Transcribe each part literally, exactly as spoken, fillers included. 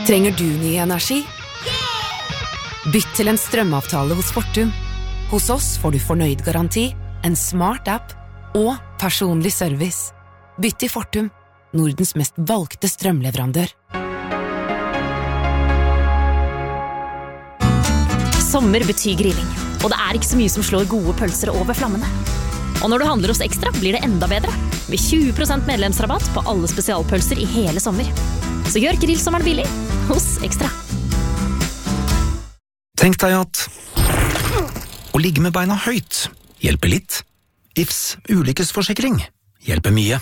Trenger du ny energi? Bytt til en strømavtale hos Fortum. Hos oss får du fornøyd garanti, en smart app og personlig service. Bytt til Fortum, Nordens mest valgte strømleverandør. Sommer betyr grilling, og det er ikke så mye som slår gode pølser over flammene. Og når du handler hos Ekstra, blir det enda bedre, med tjue prosent medlemsrabatt på alle spesialpølser i hele sommer. Så gjør grillsommeren billig hos Ekstra. Tenk deg at å ligge med beina høyt hjelper litt. I F S ulykkesforsikring hjelper mye.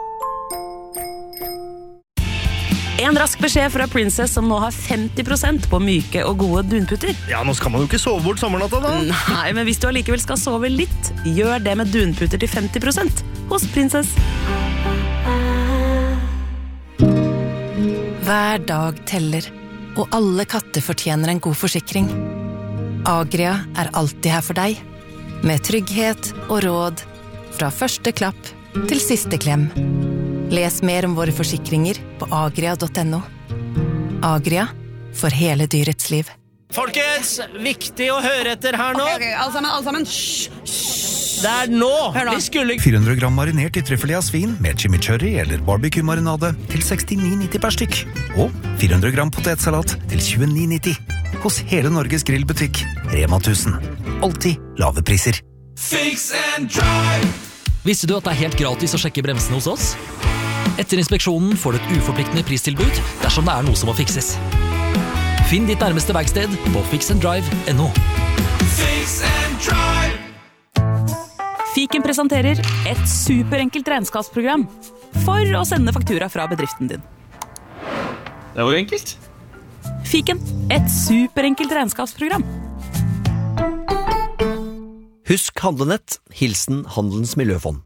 En rask beskjed fra Princess som nå har femti prosent på myke og gode dunputter. Ja, nå skal man jo ikke sove bort sommernatta da. Nei, men hvis du allikevel skal sove litt, gjør det med dunputter til femti prosent hos Princess. Hver dag teller, og alle katter fortjener en god forsikring. Agria er alltid her for deg, med trygghet og råd, fra første klapp til siste klem. Les mer om våre forsikringer på agria punktum no. Agria, for hele dyrets liv. Folkens, viktig å høre etter her nå. Ok, ok, alle sammen, alle sammen. Shh. Det er nå. Hør nå. Vi skulle... fire hundre gram marinert i trüffelé av svin med chimichurri eller barbecue-marinade til sekstini nitti per stykk. Og fire hundre gram potetsalat til tjueni nitti. Hos hele Norges grillbutikk, Rema tusen. Alltid lave priser. Fix and drive. Visste du at det er helt gratis å sjekke bremsene hos oss? Etter inspeksjonen får du et uforpliktende pristilbud dersom det er noe som må fikses. Finn ditt nærmeste verksted på fix and drive punktum no. Fix and drive. Fiken presenterer et superenkelt regnskapsprogram for å sende faktura fra bedriften din. Det var jo enkelt. Fiken, et superenkelt regnskapsprogram. Husk handlenett, hilsen Handelens Miljøfond.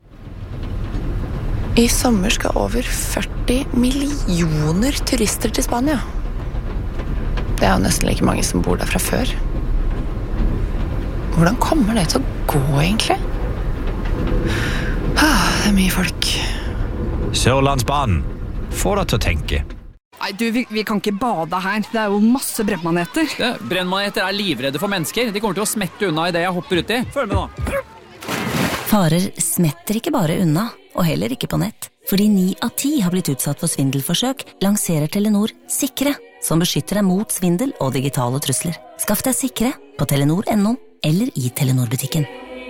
I sommer skal over førti millioner turister til Spania. Det er jo nesten like mange som bor der fra før. Hvordan kommer det til å gå, egentlig? Ah, det er mye folk. Sørlandsbanen. Få deg til å tenke. Nei, du, vi, vi kan ikke bade her. Det er jo masse brennmaneter. Ja, brennmaneter er livredde for mennesker. De kommer til å smette unna i det jeg hopper ut i. Følg med nå. Farer smetter ikke bare unna, og heller ikke på nett. Fordi ni av ti har blitt utsatt for svindelforsøk, lanserer Telenor Sikre, som beskytter deg mot svindel og digitale trusler. Skaff deg Sikre på telenor punktum no eller i Telenor-butikken.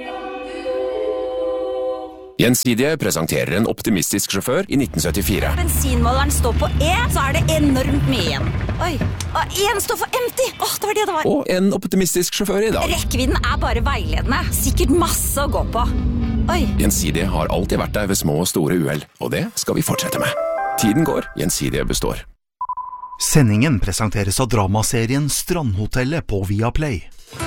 Gjensidige presenterer en optimistisk sjåfør i nitten syttifire. Bensinmåleren står på E, så er det enormt mye igjen. Oi, og en står for empty. Åh, det var det det var. Og en optimistisk sjåfør i dag. Rekkevidden er bare veiledende. Sikkert masse å gå på. Oi. Gjensidige har alltid vært der ved små og store uhell, og det skal vi fortsette med. Tiden går, Gjensidige består. Sendingen presenteres av dramaserien Strandhotellet på Viaplay.